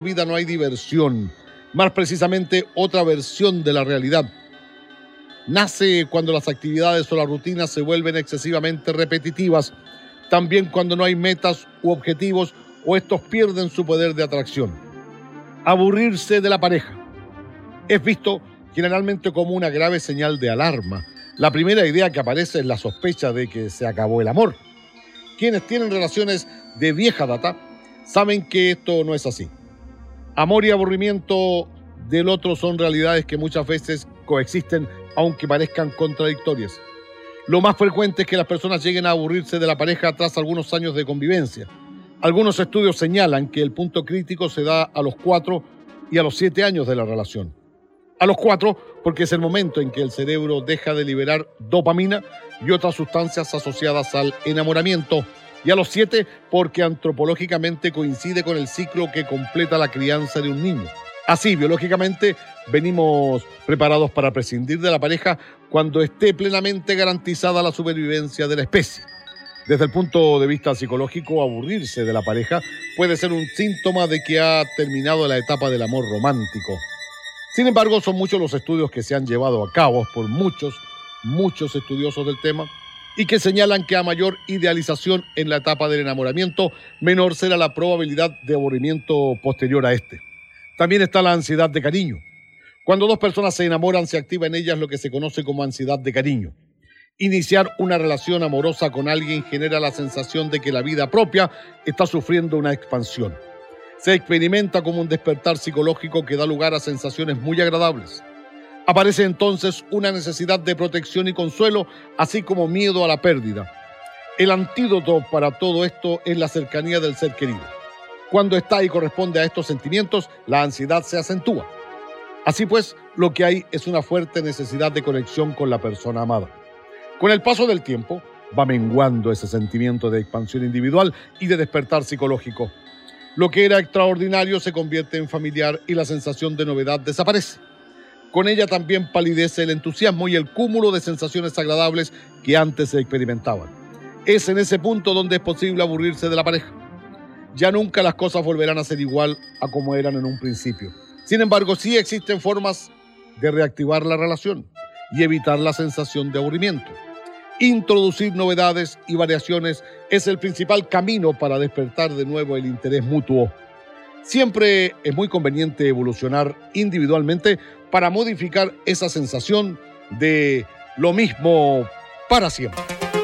vida no hay diversión, más precisamente otra versión de la realidad. Nace cuando las actividades o las rutinas se vuelven excesivamente repetitivas, también cuando no hay metas u objetivos o estos pierden su poder de atracción. Aburrirse de la pareja es visto generalmente como una grave señal de alarma. La primera idea que aparece es la sospecha de que se acabó el amor. Quienes tienen relaciones de vieja data saben que esto no es así. Amor y aburrimiento del otro son realidades que muchas veces coexisten, aunque parezcan contradictorias. Lo más frecuente es que las personas lleguen a aburrirse de la pareja tras algunos años de convivencia. Algunos estudios señalan que el punto crítico se da a los 4 y a los 7 años de la relación. A los 4, porque es el momento en que el cerebro deja de liberar dopamina y otras sustancias asociadas al enamoramiento. Y a los 7, porque antropológicamente coincide con el ciclo que completa la crianza de un niño. Así, biológicamente, venimos preparados para prescindir de la pareja cuando esté plenamente garantizada la supervivencia de la especie. Desde el punto de vista psicológico, aburrirse de la pareja puede ser un síntoma de que ha terminado la etapa del amor romántico. Sin embargo, son muchos los estudios que se han llevado a cabo por muchos estudiosos del tema y que señalan que a mayor idealización en la etapa del enamoramiento, menor será la probabilidad de aburrimiento posterior a este. También está la ansiedad de cariño. Cuando dos personas se enamoran, se activa en ellas lo que se conoce como ansiedad de cariño. Iniciar una relación amorosa con alguien genera la sensación de que la vida propia está sufriendo una expansión. Se experimenta como un despertar psicológico que da lugar a sensaciones muy agradables. Aparece entonces una necesidad de protección y consuelo, así como miedo a la pérdida. El antídoto para todo esto es la cercanía del ser querido. Cuando está y corresponde a estos sentimientos, la ansiedad se acentúa. Así pues, lo que hay es una fuerte necesidad de conexión con la persona amada. Con el paso del tiempo, va menguando ese sentimiento de expansión individual y de despertar psicológico. Lo que era extraordinario se convierte en familiar y la sensación de novedad desaparece. Con ella también palidece el entusiasmo y el cúmulo de sensaciones agradables que antes se experimentaban. Es en ese punto donde es posible aburrirse de la pareja. Ya nunca las cosas volverán a ser igual a como eran en un principio. Sin embargo, sí existen formas de reactivar la relación y evitar la sensación de aburrimiento. Introducir novedades y variaciones es el principal camino para despertar de nuevo el interés mutuo. Siempre es muy conveniente evolucionar individualmente para modificar esa sensación de lo mismo para siempre.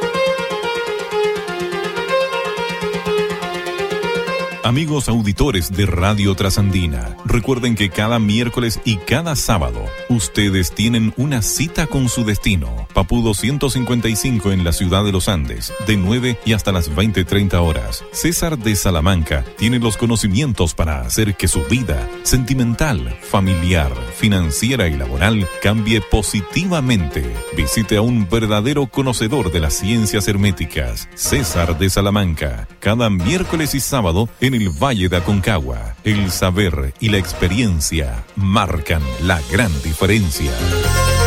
Amigos auditores de Radio Trasandina, recuerden que cada miércoles y cada sábado ustedes tienen una cita con su destino. Papudo 155 en la ciudad de Los Andes, de 9 y hasta las 20:30 horas. César de Salamanca tiene los conocimientos para hacer que su vida sentimental, familiar, financiera y laboral cambie positivamente. Visite a un verdadero conocedor de las ciencias herméticas, César de Salamanca, cada miércoles y sábado en el Valle de Aconcagua. El saber y la experiencia marcan la gran diferencia.